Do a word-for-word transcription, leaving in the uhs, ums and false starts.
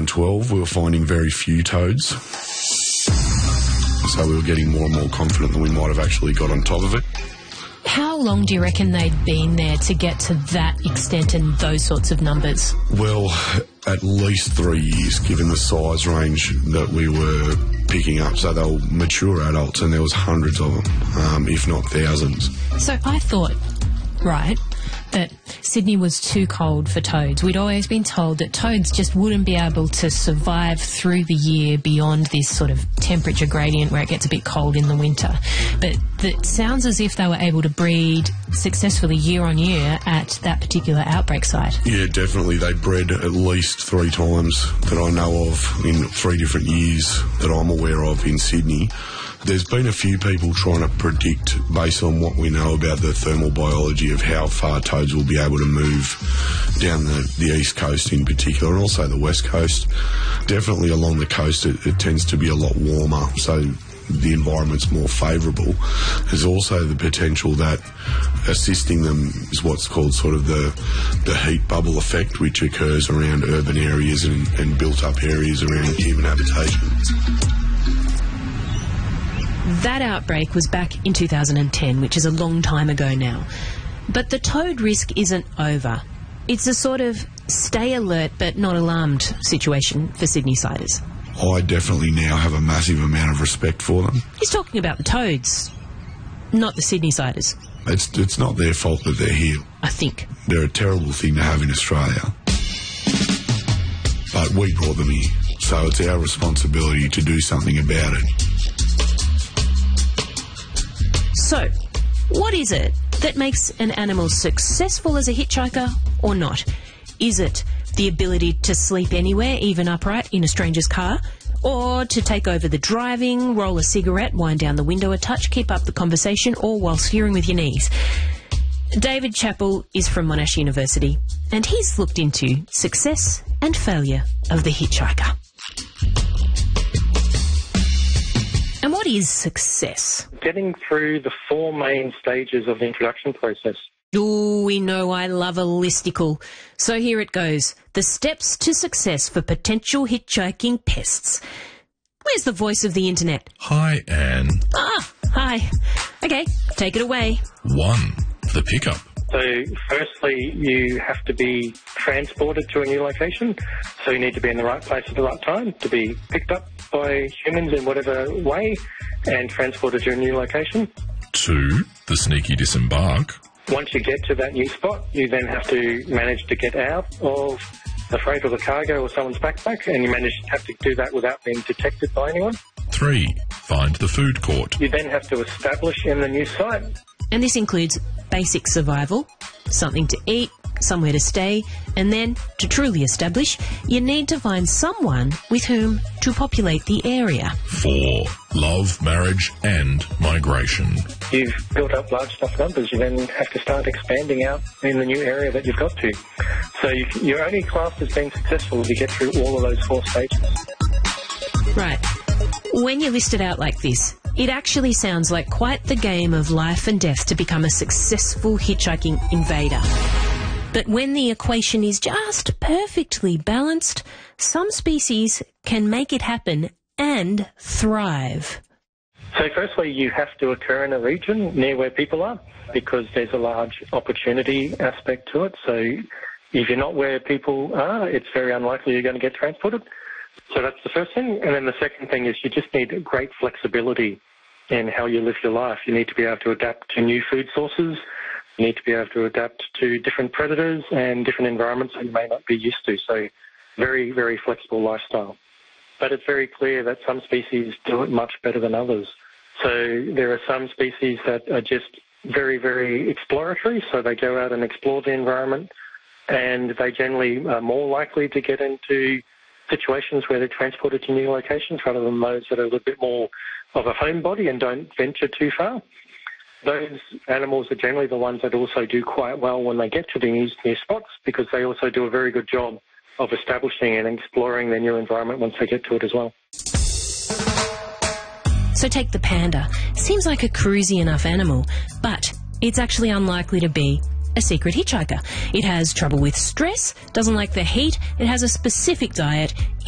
twelve, we were finding very few toads. So we were getting more and more confident that we might have actually got on top of it. How long do you reckon they'd been there to get to that extent and those sorts of numbers? Well, at least three years, given the size range that we were picking up. So they were mature adults, and there was hundreds of them, um, if not thousands. So I thought, right, that Sydney was too cold for toads. We'd always been told that toads just wouldn't be able to survive through the year beyond this sort of temperature gradient where it gets a bit cold in the winter. But it sounds as if they were able to breed successfully year on year at that particular outbreak site. Yeah, definitely. They bred at least three times that I know of in three different years that I'm aware of in Sydney. There's been a few people trying to predict, based on what we know about the thermal biology, of how far toads will be able to move down the, the east coast in particular, and also the west coast. Definitely along the coast it, it tends to be a lot warmer, so the environment's more favourable. There's also the potential that assisting them is what's called sort of the, the heat bubble effect, which occurs around urban areas and, and built-up areas around human habitation. That outbreak was back in two thousand ten, which is a long time ago now. But the toad risk isn't over. It's a sort of stay alert but not alarmed situation for Sydney-siders. I definitely now have a massive amount of respect for them. He's talking about the toads, not the Sydney-siders. It's, it's not their fault that they're here. I think. They're a terrible thing to have in Australia. But we brought them here, so it's our responsibility to do something about it. So, what is it that makes an animal successful as a hitchhiker or not? Is it the ability to sleep anywhere, even upright, in a stranger's car? Or to take over the driving, roll a cigarette, wind down the window a touch, keep up the conversation, all while steering with your knees? David Chappell is from Monash University, and he's looked into success and failure of the hitchhiker. And what is success? Getting through the four main stages of the introduction process. Oh, we know I love a listicle. So here it goes. The steps to success for potential hitchhiking pests. Where's the voice of the internet? Hi, Anne. Ah, hi. Okay, take it away. One, the pickup. So firstly, you have to be transported to a new location. So you need to be in the right place at the right time to be picked up by humans in whatever way and transported to a new location. Two, the sneaky disembark. Once you get to that new spot, you then have to manage to get out of the freight or the cargo or someone's backpack, and you manage have to do that without being detected by anyone. Three, find the food court. You then have to establish in the new site. And this includes basic survival, something to eat, somewhere to stay, and then, to truly establish, you need to find someone with whom to populate the area. Four, love, marriage and migration. You've built up large enough numbers, you then have to start expanding out in the new area that you've got to. So you, you're only classed as being successful if you get through all of those four stages. Right. When you list it out like this, it actually sounds like quite the game of life and death to become a successful hitchhiking invader. But when the equation is just perfectly balanced, some species can make it happen and thrive. So firstly, you have to occur in a region near where people are, because there's a large opportunity aspect to it. So if you're not where people are, it's very unlikely you're going to get transported. So that's the first thing. And then the second thing is you just need great flexibility in how you live your life. You need to be able to adapt to new food sources. You need to be able to adapt to different predators and different environments that you may not be used to. So very, very flexible lifestyle. But it's very clear that some species do it much better than others. So there are some species that are just very, very exploratory. So they go out and explore the environment, and they generally are more likely to get into situations where they're transported to new locations rather than those that are a little bit more of a homebody and don't venture too far. Those animals are generally the ones that also do quite well when they get to the new, new spots, because they also do a very good job of establishing and exploring their new environment once they get to it as well. So take the panda. Seems like a cruisy enough animal, but it's actually unlikely to be a secret hitchhiker. It has trouble with stress, doesn't like the heat, it has a specific diet,